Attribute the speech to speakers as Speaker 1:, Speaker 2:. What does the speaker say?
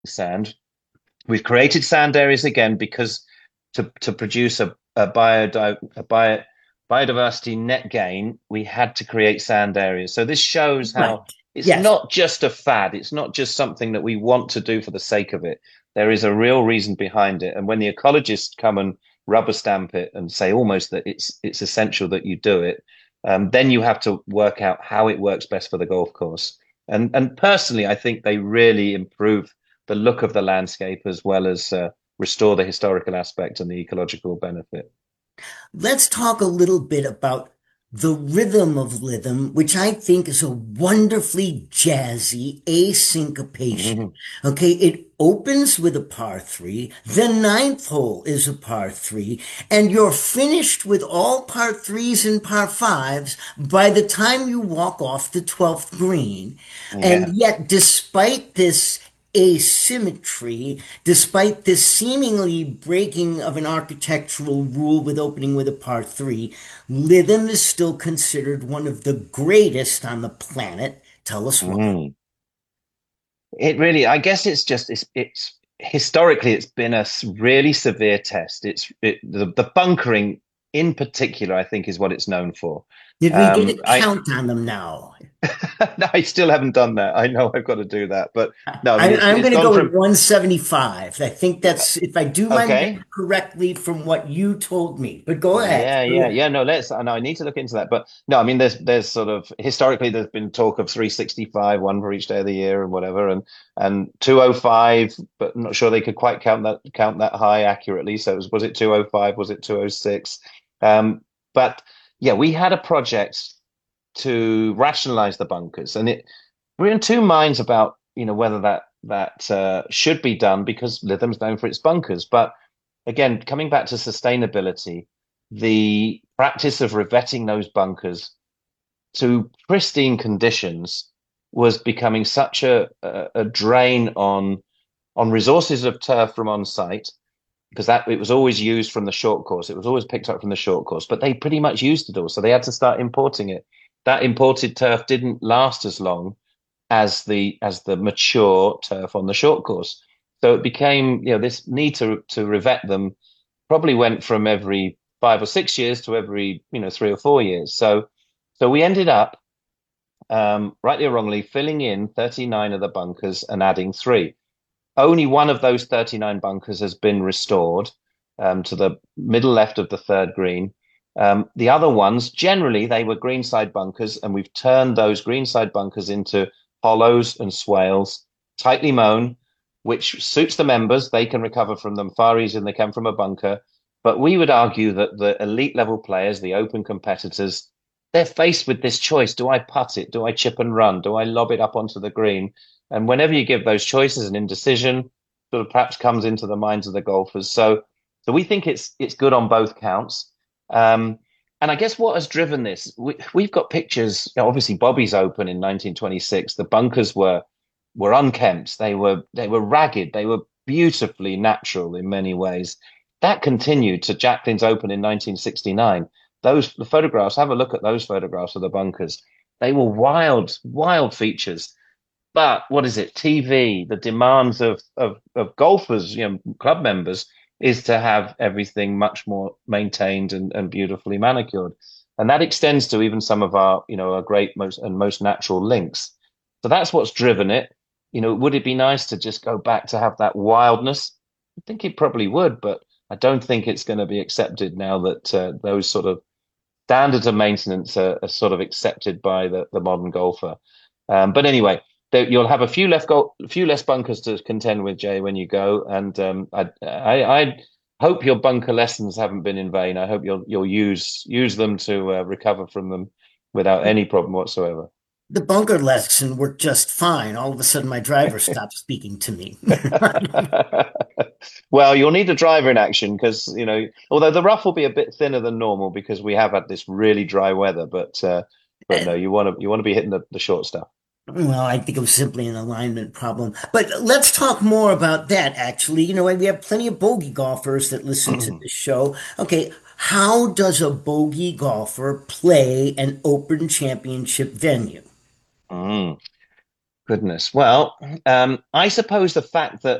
Speaker 1: sand. We've created sand areas again because to produce a biodiversity net gain, we had to create sand areas. So this shows how
Speaker 2: Right.
Speaker 1: it's
Speaker 2: Yes.
Speaker 1: not just a fad. It's not just something that we want to do for the sake of it. There is a real reason behind it. And when the ecologists come and rubber stamp it and say almost that it's essential that you do it, then you have to work out how it works best for the golf course. And personally, I think they really improve the look of the landscape as well as restore the historical aspect and the ecological benefit.
Speaker 2: Let's talk a little bit about the rhythm of Lytham, which I think is a wonderfully jazzy asyncopation.
Speaker 1: Mhm.
Speaker 2: Okay, it opens with a par three, the ninth hole is a par three, and you're finished with all par threes and par fives by the time you walk off the 12th green. And
Speaker 1: Yeah.
Speaker 2: yet, despite this asymmetry, despite this seemingly breaking of an architectural rule with opening with a par three, Lytham is still considered one of the greatest on the planet. Tell us why.
Speaker 1: Mm. It really, I guess it's just it's historically it's been a really severe test. The bunkering in particular, I think, is what it's known for.
Speaker 2: Did we get a
Speaker 1: I
Speaker 2: count on them now?
Speaker 1: no, I still haven't done that. I know I've got to do that, but no, I mean
Speaker 2: I'm
Speaker 1: it's
Speaker 2: going to
Speaker 1: gone
Speaker 2: go with
Speaker 1: from
Speaker 2: 175. I think that's, if I do my math
Speaker 1: okay.
Speaker 2: correctly from what you told me. But go ahead.
Speaker 1: Yeah. No, let's. I know I need to look into that, but no, I mean, there's sort of historically there's been talk of 365, one for each day of the year and whatever, and 205, but I'm not sure they could quite count that high accurately. So was it 205? Was it 206? But yeah, we had a project to rationalize the bunkers, and we're in two minds about whether that should be done because Lytham's known for its bunkers, but again, coming back to sustainability, the practice of revetting those bunkers to pristine conditions was becoming such a drain on resources of turf from on site because that it was always used from the short course. It was always picked up from the short course, but they pretty much used it all, so they had to start importing it. That imported turf didn't last as long as the mature turf on the short course. So it became, this need to revet them probably went from every 5 or 6 years to every, 3 or 4 years. So we ended up, rightly or wrongly, filling in 39 of the bunkers and adding three. Only one of those 39 bunkers has been restored to the middle left of the third green. The other ones, generally, they were greenside bunkers, and we've turned those greenside bunkers into hollows and swales, tightly mown, which suits the members. They can recover from them far easier than they can from a bunker. But we would argue that the elite level players, the open competitors, they're faced with this choice. Do I putt it? Do I chip and run? Do I lob it up onto the green? And whenever you give those choices, an indecision sort of perhaps comes into the minds of the golfers. So we think it's good on both counts. Um, and I guess what has driven this, we've got pictures. Obviously, Bobby's Open in 1926. The bunkers were unkempt. They were ragged. They were beautifully natural in many ways. That continued to Jacqueline's Open in 1969. The photographs. Have a look at those photographs of the bunkers. They were wild, wild features. But what is it? TV, the demands of golfers, club members, is to have everything much more maintained and beautifully manicured. And that extends to even some of our great most natural links. So that's what's driven it. Would it be nice to just go back to have that wildness? I think it probably would, but I don't think it's going to be accepted now that those sort of standards of maintenance are sort of accepted by the modern golfer. But anyway, you'll have a few less bunkers to contend with, Jay, when you go. And I hope your bunker lessons haven't been in vain. I hope you'll use them to recover from them without any problem whatsoever.
Speaker 2: The bunker lesson worked just fine. All of a sudden, my driver stopped speaking to me.
Speaker 1: Well, you'll need a driver in action because although the rough will be a bit thinner than normal because we have had this really dry weather, but no, you want to be hitting the short stuff.
Speaker 2: Well, I think it was simply an alignment problem. But let's talk more about that, actually. We have plenty of bogey golfers that listen to the show. Okay, how does a bogey golfer play an Open Championship venue?
Speaker 1: Mm. Goodness. Well, I suppose the fact that